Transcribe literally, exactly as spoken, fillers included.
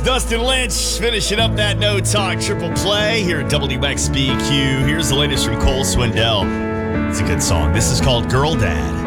Dustin Lynch finishing up that No Talk Triple Play here at W X B Q. Here's the latest from Cole Swindell. It's a good song. This is called Girl Dad.